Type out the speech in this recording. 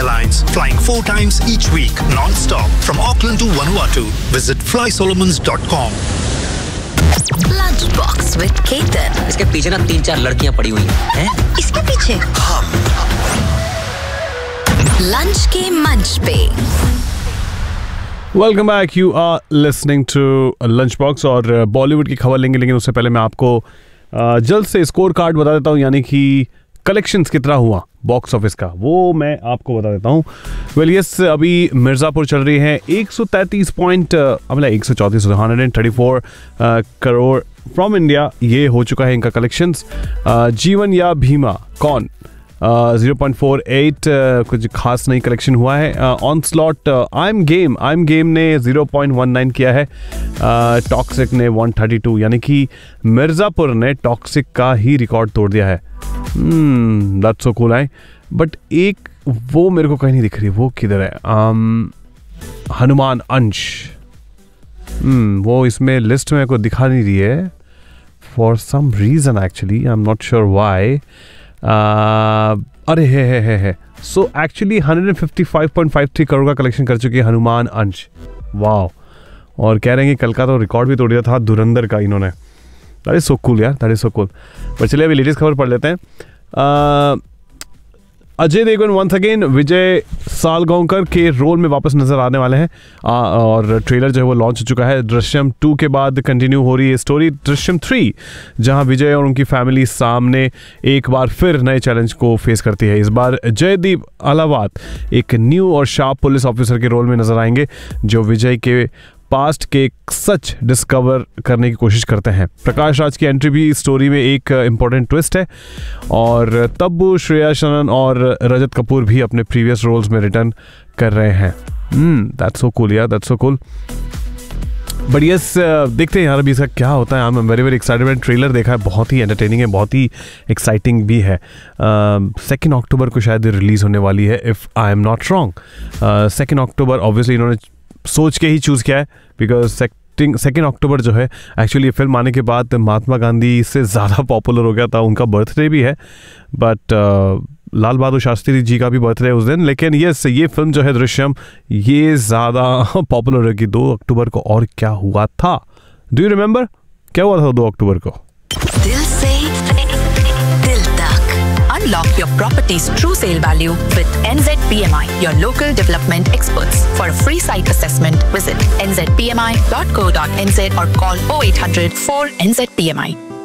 Airlines, flying 4 times each week, non-stop, from Auckland to Vanuatu. Visit flysolomons.com. Lunchbox with Ketan. इसके पीछे ना 3-4 लड़कियां पड़ी हुई हैं। इसके पीछे लंच के मंच पे। Welcome back, you are listening to lunch box और बॉलीवुड की खबर लेंगे, लेकिन उससे पहले मैं आपको जल्द से स्कोर कार्ड बता देता हूँ, यानी कि कलेक्शंस कितना हुआ बॉक्स ऑफिस का, वो मैं आपको बता देता हूँ। वेल यस, अभी मिर्ज़ापुर चल रही है 134 करोड़ फ्रॉम इंडिया, ये हो चुका है इनका कलेक्शंस। जीवन या भीमा कौन 0.48, कुछ खास नई कलेक्शन हुआ है। On slot I am game ने 0.19 किया है। टॉक्सिक ने 132, यानी कि मिर्ज़ापुर ने टॉक्सिक का ही रिकॉर्ड तोड़ दिया है। That's so cool. बट एक वो मेरे को कहीं नहीं दिख रही, वो किधर है? हनुमान अंश, वो इसमें लिस्ट में को दिखा नहीं रही है for some reason, actually I am not sure why. अरे है। सो एक्चुअली 155.53 करोड़ का कलेक्शन कर चुकी है हनुमान अंश। वाह। और कह रहे हैं कि कल का तो रिकॉर्ड भी तोड़ दिया था धुरंधर का इन्होंने। दैट इज सो कूल यार, दैट इज सो कूल। पर चलिए अभी लेटेस्ट खबर पढ़ लेते हैं। अजय देवगन वंस अगेन विजय सालगांवकर के रोल में वापस नजर आने वाले हैं, और ट्रेलर जो है वो लॉन्च हो चुका है। दृश्यम 2 के बाद कंटिन्यू हो रही है स्टोरी दृश्यम 3, जहां विजय और उनकी फैमिली सामने एक बार फिर नए चैलेंज को फेस करती है। इस बार जयदीप अलावात एक न्यू और शार्प पुलिस ऑफिसर के रोल में नजर आएंगे, जो विजय के पास्ट के सच डिस्कवर करने की कोशिश करते हैं। प्रकाश राज की एंट्री भी स्टोरी में एक इम्पोर्टेंट ट्विस्ट है, और तब्बू, श्रेया शनन और रजत कपूर भी अपने प्रीवियस रोल्स में रिटर्न कर रहे हैं। दैट्स सो कूल यार, that's so cool. But yes, देखते हैं यार अभी इसका क्या होता है। I am very very excited. मैंने ट्रेलर देखा है, बहुत ही एंटरटेनिंग है, बहुत ही एक्साइटिंग भी है। 2 अक्टूबर को शायद रिलीज़ होने वाली है, if I am not wrong. 2 October obviously इन्होंने सोच के ही चूज़ किया है, बिकॉज 2 अक्टूबर जो है एक्चुअली ये फिल्म आने के बाद महात्मा गांधी से ज़्यादा पॉपुलर हो गया था। उनका बर्थडे भी है, बट लाल बहादुर शास्त्री जी का भी बर्थडे है उस दिन। लेकिन ये फिल्म जो है दृश्यम, ये ज़्यादा पॉपुलर होगी 2 अक्टूबर को। और क्या हुआ था, डू यू रिमेंबर क्या हुआ था 2 अक्टूबर को? दिल से दिल तक। Unlock your property's true sale value with NZPMI, your local development experts. For a free site assessment, visit nzpmi.co.nz or call 0800 4 NZPMI.